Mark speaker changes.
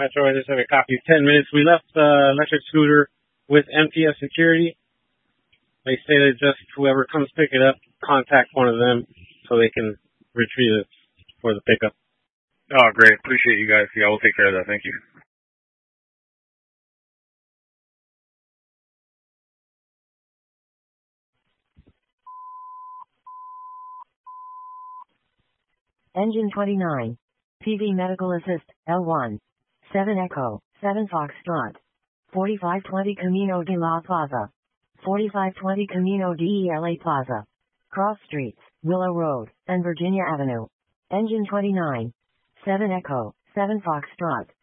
Speaker 1: Metro, I just have a copy. 10 minutes. We left the electric scooter with MTS security. They say that just whoever comes pick it up, contact one of them so they can retrieve it for the pickup.
Speaker 2: Oh, great. Appreciate you guys. Yeah, we'll take care of that. Thank you.
Speaker 3: Engine 29. PV Medical Assist, L1. 7 Echo, 7 Foxtrot. 4520 Camino de la Plaza. 4520 Camino de La Plaza. Cross Streets, Willow Road, and Virginia Avenue. Engine 29. 7 Echo, 7 Foxtrot.